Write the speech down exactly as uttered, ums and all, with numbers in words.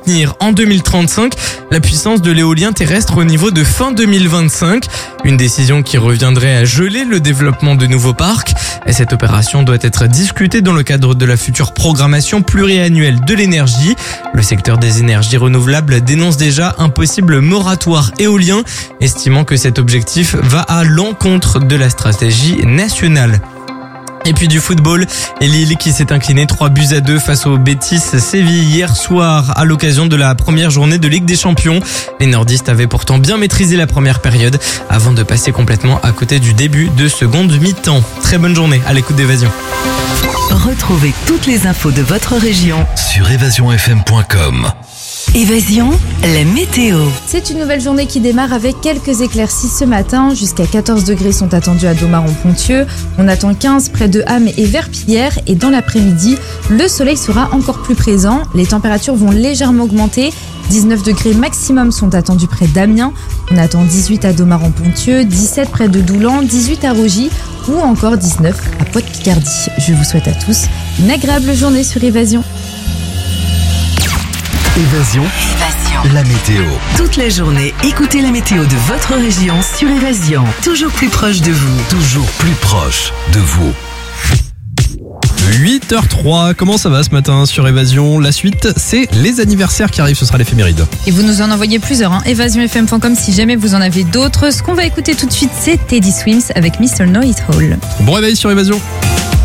maintenir en deux mille trente-cinq la puissance de l'éolien terrestre au niveau de fin deux mille vingt-cinq. Une décision qui reviendrait à geler le développement de nouveaux parcs. Et cette opération doit être discutée dans le cadre de la future programmation pluriannuelle de l'énergie. Le secteur des énergies renouvelables dénonce déjà un possible moratoire éolien, estimant que cet objectif va à l'encontre de la stratégie nationale. Et puis du football, et Lille qui s'est incliné trois buts à deux face au Betis Séville hier soir à l'occasion de la première journée de Ligue des Champions. Les nordistes avaient pourtant bien maîtrisé la première période avant de passer complètement à côté du début de seconde mi-temps. Très bonne journée à l'écoute d'Évasion. Retrouvez toutes les infos de votre région sur évasion f m point com. Évasion, la météo. C'est une nouvelle journée qui démarre avec quelques éclaircies ce matin. Jusqu'à quatorze degrés sont attendus à Domaron-Pontieux. On attend quinze près de Ham et Verpillière. Et dans l'après-midi, le soleil sera encore plus présent. Les températures vont légèrement augmenter. dix-neuf degrés maximum sont attendus près d'Amiens. On attend dix-huit à Domaron-Pontieux, dix-sept près de Doulan, dix-huit à Rogy ou encore dix-neuf à Poix-de-Picardie. Je vous souhaite à tous une agréable journée sur Évasion. Évasion, Évasion, la météo. toute la journée, écoutez la météo de votre région sur Évasion. Toujours plus proche de vous. Toujours plus proche de vous. huit heures trois, comment ça va ce matin sur Évasion? La suite, c'est les anniversaires qui arrivent, ce sera l'éphéméride. Et vous nous en envoyez plusieurs, hein. évasion f m point com si jamais vous en avez d'autres. Ce qu'on va écouter tout de suite, c'est Teddy Swims avec mister Know It All. Bon réveil sur Évasion.